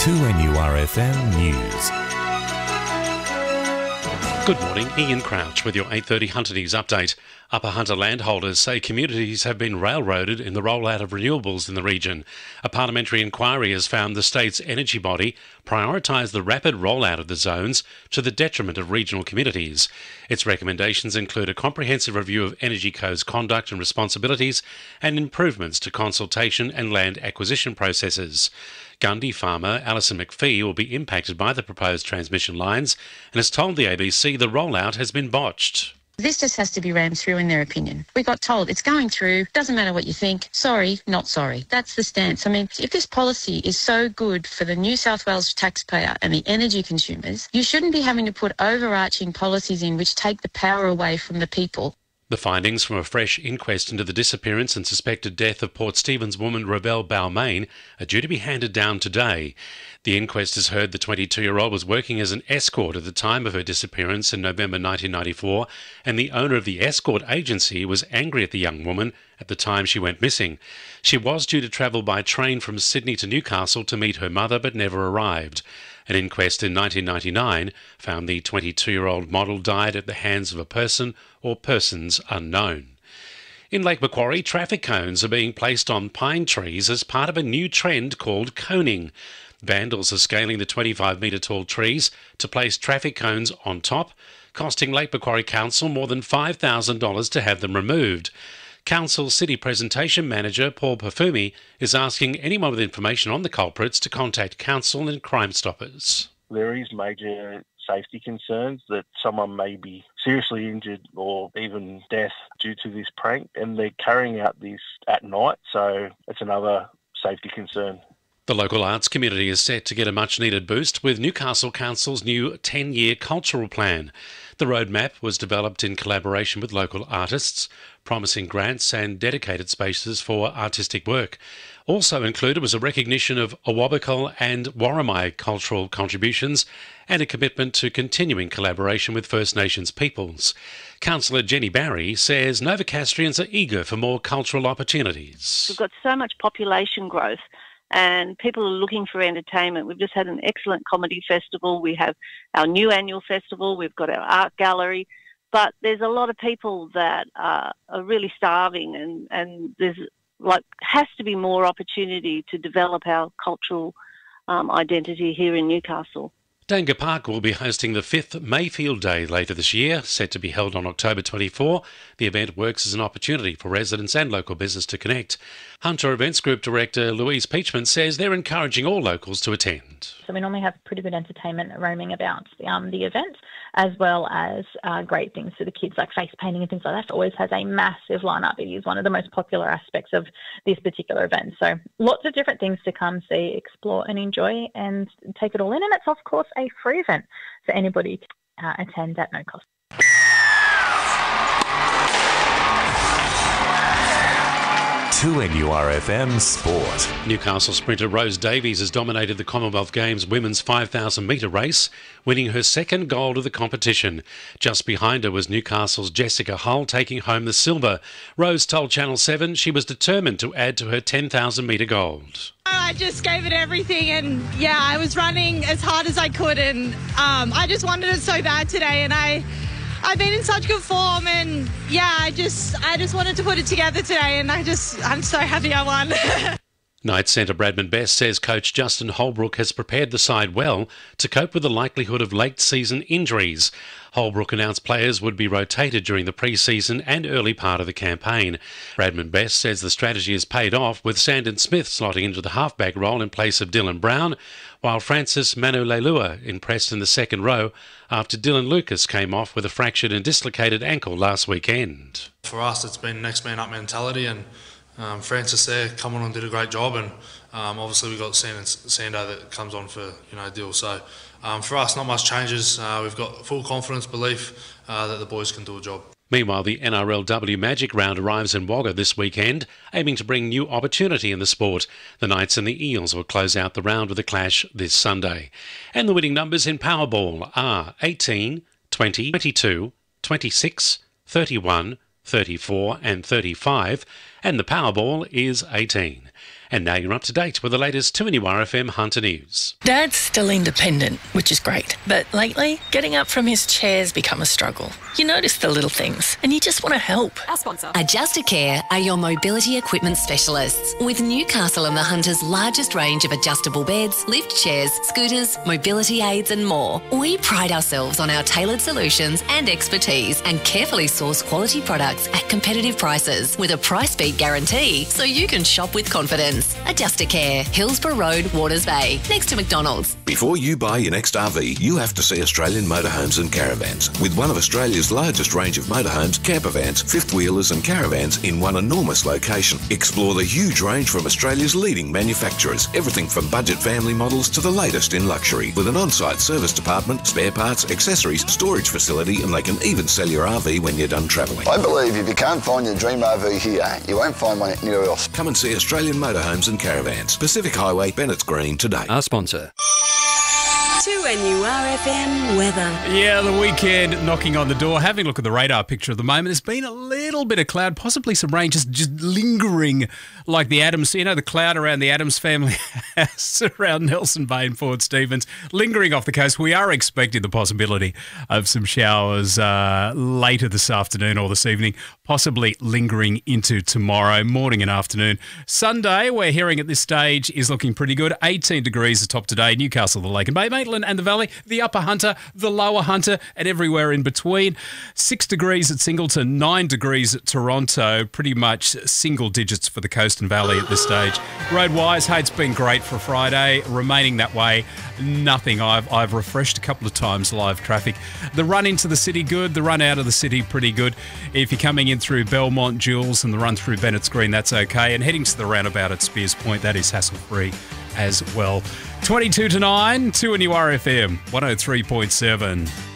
2NURFM News. Good morning, Ian Crouch with your 8:30 Hunter News update. Upper Hunter landholders say communities have been railroaded in the rollout of renewables in the region. A parliamentary inquiry has found the state's energy body prioritised the rapid rollout of the zones to the detriment of regional communities. Its recommendations include a comprehensive review of Energy Co's conduct and responsibilities and improvements to consultation and land acquisition processes. Gundy farmer Alison McPhee will be impacted by the proposed transmission lines and has told the ABC the rollout has been botched. This just has to be rammed through in their opinion. We got told it's going through, doesn't matter what you think, sorry, not sorry. That's the stance. I mean, if this policy is so good for the New South Wales taxpayer and the energy consumers, you shouldn't be having to put overarching policies in which take the power away from the people. The findings from a fresh inquest into the disappearance and suspected death of Port Stephens woman Rebel Balmain are due to be handed down today. The inquest has heard the 22-year-old was working as an escort at the time of her disappearance in November 1994, and the owner of the escort agency was angry at the young woman at the time she went missing. She was due to travel by train from Sydney to Newcastle to meet her mother, but never arrived. An inquest in 1999 found the 22-year-old model died at the hands of a person or persons unknown. In Lake Macquarie, traffic cones are being placed on pine trees as part of a new trend called coning. Vandals are scaling the 25-metre tall trees to place traffic cones on top, costing Lake Macquarie Council more than $5,000 to have them removed. Council City Presentation Manager Paul Perfumi is asking anyone with information on the culprits to contact Council and Crime Stoppers. There is major safety concerns that someone may be seriously injured or even death due to this prank, and they're carrying out this at night, so it's another safety concern. The local arts community is set to get a much-needed boost with Newcastle Council's new 10-year cultural plan. The roadmap was developed in collaboration with local artists, promising grants and dedicated spaces for artistic work. Also included was a recognition of Awabakal and Warramai cultural contributions and a commitment to continuing collaboration with First Nations peoples. Councillor Jenny Barry says Novocastrians are eager for more cultural opportunities. We've got so much population growth and people are looking for entertainment. We've just had an excellent comedy festival. We have our new annual festival. We've got our art gallery. But there's a lot of people that are really starving, and there's has to be more opportunity to develop our cultural identity here in Newcastle. Dangar Park will be hosting the 5th Mayfield Day later this year, set to be held on October 24. The event works as an opportunity for residents and local business to connect. Hunter Events Group Director Louise Peachman says they're encouraging all locals to attend. So we normally have pretty good entertainment roaming about the event, as well as great things for the kids like face painting and things like that. It always has a massive lineup. It is one of the most popular aspects of this particular event. So lots of different things to come see, explore and enjoy and take it all in. And it's of course a free event for anybody to attend at no cost. 2NURFM Sport. Newcastle sprinter Rose Davies has dominated the Commonwealth Games women's 5,000 metre race, winning her second gold of the competition. Just behind her was Newcastle's Jessica Hull taking home the silver. Rose told Channel 7 she was determined to add to her 10,000 metre gold. I just gave it everything, and yeah, I was running as hard as I could, and I just wanted it so bad today, and I've been in such good form, and yeah, I just wanted to put it together today, and I'm so happy I won. Knights centre Bradman Best says coach Justin Holbrook has prepared the side well to cope with the likelihood of late-season injuries. Holbrook announced players would be rotated during the pre-season and early part of the campaign. Bradman Best says the strategy has paid off, with Sandon Smith slotting into the halfback role in place of Dylan Brown, while Francis Manu-Leilua impressed in the second row after Dylan Lucas came off with a fractured and dislocated ankle last weekend. For us, it's been next man up mentality, and Francis there come on and did a great job, and obviously we've got Sando that comes on for deal. So for us, not much changes. We've got full confidence, belief that the boys can do a job. Meanwhile, the NRLW Magic Round arrives in Wagga this weekend, aiming to bring new opportunity in the sport. The Knights and the Eels will close out the round with a clash this Sunday. And the winning numbers in Powerball are 18, 20, 22, 26, 31, 34 and 35, and the Powerball is 18. And now you're up to date with the latest 2NURFM Hunter News. Dad's still independent, which is great. But lately, getting up from his chair's become a struggle. You notice the little things and you just want to help. Our sponsor. Adjustacare are your mobility equipment specialists. With Newcastle and the Hunter's largest range of adjustable beds, lift chairs, scooters, mobility aids and more. We pride ourselves on our tailored solutions and expertise and carefully source quality products at competitive prices with a price beat guarantee so you can shop with confidence. Adjustacare, Hillsborough Road, Waters Bay, next to McDonald's. Before you buy your next RV, you have to see Australian Motorhomes and Caravans. With one of Australia's largest range of motorhomes, campervans, fifth wheelers and caravans in one enormous location. Explore the huge range from Australia's leading manufacturers. Everything from budget family models to the latest in luxury. With an on-site service department, spare parts, accessories, storage facility, and they can even sell your RV when you're done travelling. I believe if you can't find your dream RV here, you won't find one anywhere else. Come and see Australian Motorhomes and Caravans. Pacific Highway, Bennett's Green today. Our sponsor. 2NURFM weather. Yeah, the weekend knocking on the door. Having a look at the radar picture at the moment, there's been a little bit of cloud, possibly some rain, just lingering like the Adams, the cloud around the Adams family house around Nelson Bay and Port Stephens, lingering off the coast. We are expecting the possibility of some showers later this afternoon or this evening, possibly lingering into tomorrow morning and afternoon. Sunday, we're hearing at this stage, is looking pretty good. 18 degrees atop today, Newcastle, the Lake and Bay, Maitland and the Valley, the Upper Hunter, the Lower Hunter, and everywhere in between. 6 degrees at Singleton, 9 degrees at Toronto, pretty much single digits for the Coast and Valley at this stage. Road-wise, hey, it's been great for Friday, remaining that way. Nothing. I've refreshed a couple of times live traffic. The run into the city, good. The run out of the city, pretty good. If you're coming in through Belmont, Jules, and the run through Bennett's Green, that's okay. And heading to the roundabout at Spears Point, that is hassle-free as well. 22 to 9, 2NURFM 103.7.